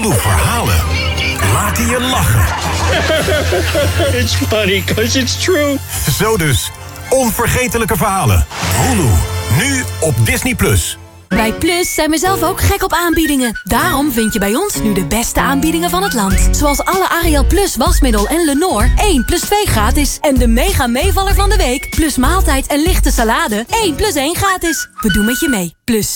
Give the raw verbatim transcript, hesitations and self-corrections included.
Hulu verhalen laten je lachen. It's funny because it's true. Zo dus, onvergetelijke verhalen. Hulu, nu op Disney plus. Bij Plus zijn we zelf ook gek op aanbiedingen. Daarom vind je bij ons nu de beste aanbiedingen van het land. Zoals alle Ariel Plus wasmiddel en Lenor één plus twee gratis. En de mega meevaller van de week plus maaltijd en lichte salade één plus één gratis. We doen met je mee. Plus.